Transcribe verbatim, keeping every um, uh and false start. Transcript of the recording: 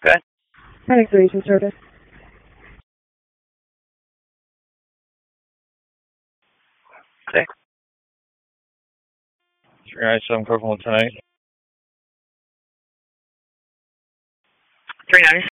Good. Annexation service. Okay. three nine seven, Coconut tonight. three nine